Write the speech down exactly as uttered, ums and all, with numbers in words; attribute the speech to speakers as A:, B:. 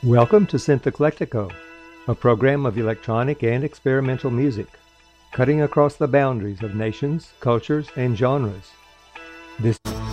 A: Welcome to Synth Eclectico, a program of electronic and experimental music, cutting across the boundaries of nations, cultures, and genres. This